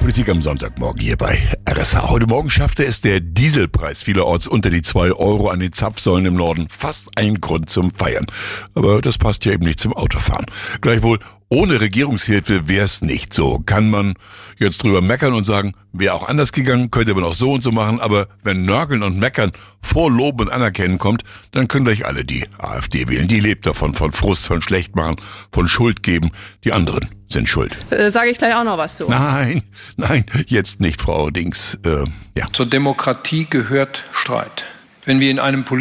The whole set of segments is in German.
Politik am Sonntagmorgen hier bei RSH. Heute Morgen schaffte es der Dieselpreis vielerorts unter die 2 Euro an den Zapfsäulen im Norden. Fast ein Grund zum Feiern. Aber das passt ja eben nicht zum Autofahren. Gleichwohl, ohne Regierungshilfe wäre es nicht so. Kann man jetzt drüber meckern und sagen, wäre auch anders gegangen, könnte man auch so und so machen. Aber wenn Nörgeln und Meckern vor Lob und Anerkennen kommt, dann können gleich alle die AfD wählen. Die lebt davon, von Frust, von Schlechtmachen, von Schuld geben. Die anderen sind schuld. Sage ich gleich auch noch was zu. Nein, jetzt nicht, Frau Dings. Ja. Zur Demokratie gehört Streit. Wenn wir zu einem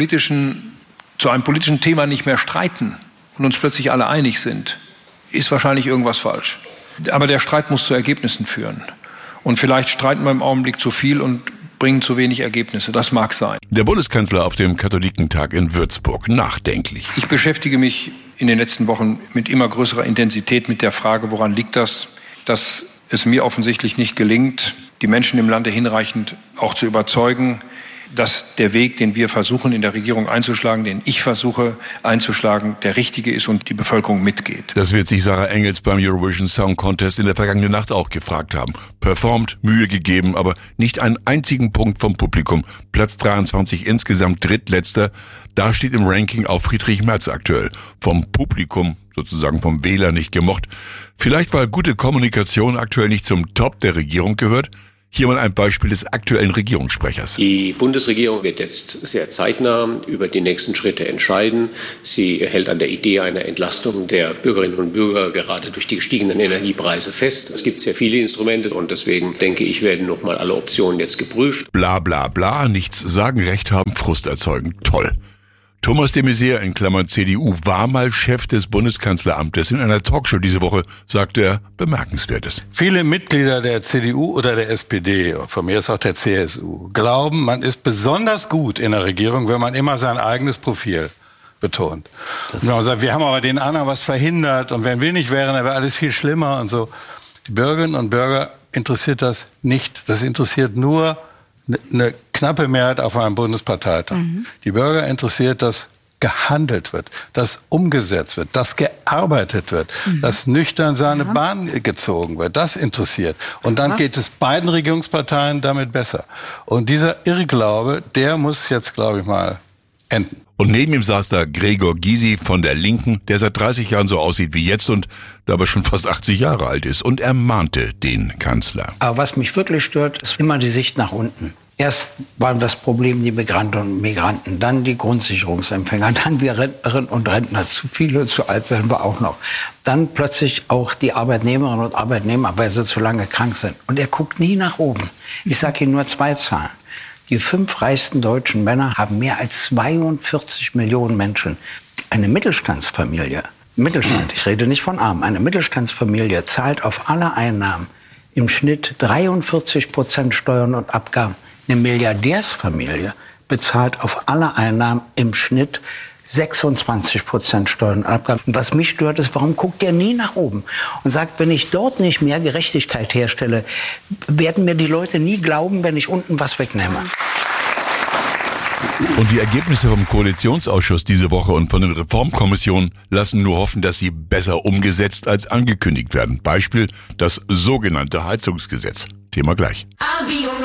politischen Thema nicht mehr streiten und uns plötzlich alle einig sind, ist wahrscheinlich irgendwas falsch. Aber der Streit muss zu Ergebnissen führen. Und vielleicht streiten wir im Augenblick zu viel und bringen zu wenig Ergebnisse. Das mag sein. Der Bundeskanzler auf dem Katholikentag in Würzburg, nachdenklich. Ich beschäftige mich in den letzten Wochen mit immer größerer Intensität mit der Frage, woran liegt das, dass es mir offensichtlich nicht gelingt, die Menschen im Lande hinreichend auch zu überzeugen, dass der Weg, den wir versuchen in der Regierung einzuschlagen, den ich versuche einzuschlagen, der richtige ist und die Bevölkerung mitgeht. Das wird sich Sarah Engels beim Eurovision Song Contest in der vergangenen Nacht auch gefragt haben. Performt, Mühe gegeben, aber nicht einen einzigen Punkt vom Publikum. Platz 23 insgesamt, drittletzter. Da steht im Ranking auch Friedrich Merz aktuell. Vom Publikum, sozusagen vom Wähler, nicht gemocht. Vielleicht, weil gute Kommunikation aktuell nicht zum Top der Regierung gehört. Hier mal ein Beispiel des aktuellen Regierungssprechers. Die Bundesregierung wird jetzt sehr zeitnah über die nächsten Schritte entscheiden. Sie hält an der Idee einer Entlastung der Bürgerinnen und Bürger gerade durch die gestiegenen Energiepreise fest. Es gibt sehr viele Instrumente und deswegen denke ich, werden nochmal alle Optionen jetzt geprüft. Bla bla bla, nichts sagen, Recht haben, Frust erzeugen. Toll. Thomas de Maizière in Klammern CDU war mal Chef des Bundeskanzleramtes. In einer Talkshow diese Woche sagte er Bemerkenswertes. Viele Mitglieder der CDU oder der SPD, von mir ist auch der CSU, glauben, man ist besonders gut in der Regierung, wenn man immer sein eigenes Profil betont. Und wenn man sagt, wir haben aber den anderen was verhindert und wenn wir nicht wären, dann wäre alles viel schlimmer und so. Die Bürgerinnen und Bürger interessiert das nicht. Das interessiert nur eine knappe Mehrheit auf einem Bundesparteitag. Die Bürger interessiert, dass gehandelt wird, dass umgesetzt wird, dass gearbeitet wird, dass nüchtern seine Bahn gezogen wird. Das interessiert. Und dann geht es beiden Regierungsparteien damit besser. Und dieser Irrglaube, der muss jetzt, glaube ich mal, enden. Und neben ihm saß da Gregor Gysi von der Linken, der seit 30 Jahren so aussieht wie jetzt und dabei schon fast 80 Jahre alt ist. Und er mahnte den Kanzler. Aber was mich wirklich stört, ist immer die Sicht nach unten. Erst waren das Problem die Migrantinnen und Migranten, dann die Grundsicherungsempfänger, dann wir Rentnerinnen und Rentner, zu viele, zu alt werden wir auch noch. Dann plötzlich auch die Arbeitnehmerinnen und Arbeitnehmer, weil sie zu lange krank sind. Und er guckt nie nach oben. Ich sage Ihnen nur 2 Zahlen. Die 5 reichsten deutschen Männer haben mehr als 42 Millionen Menschen. Eine Mittelstandsfamilie, Mittelstand, ich rede nicht von arm, eine Mittelstandsfamilie zahlt auf alle Einnahmen im Schnitt 43% Steuern und Abgaben. Eine Milliardärsfamilie bezahlt auf alle Einnahmen im Schnitt 26% Steuern und Abgaben. Und was mich stört, ist, warum guckt der nie nach oben und sagt, wenn ich dort nicht mehr Gerechtigkeit herstelle, werden mir die Leute nie glauben, wenn ich unten was wegnehme. Und die Ergebnisse vom Koalitionsausschuss diese Woche und von den Reformkommissionen lassen nur hoffen, dass sie besser umgesetzt als angekündigt werden. Beispiel das sogenannte Heizungsgesetz. Thema gleich.